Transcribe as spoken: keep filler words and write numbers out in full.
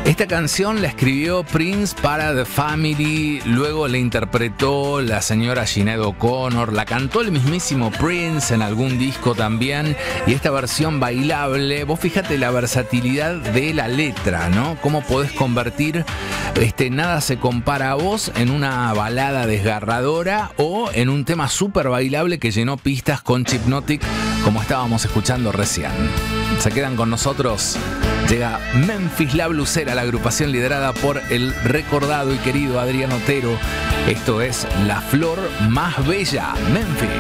Esta canción la escribió Prince para The Family, luego la interpretó la señora Sinéad O'Connor, la cantó el mismísimo Prince en algún disco también, y esta versión bailable, vos fíjate la versatilidad de la letra, ¿no? Cómo podés convertir este Nada se compara a vos en una balada desgarradora o en un tema súper bailable que llenó pistas con Hypnotic, como estábamos escuchando recién. Se quedan con nosotros. Llega Memphis La Blusera, la agrupación liderada por el recordado y querido Adrián Otero. Esto es La Flor Más Bella, Memphis.